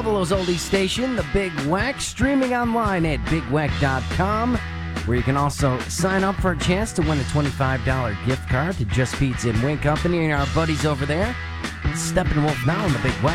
Buffalo's oldie station, The Big Wack, streaming online at bigwack.com, where you can also sign up for a chance to win a $25 gift card to Just Pizza and Wing Company and our buddies over there. Steppenwolf now on The Big Wack.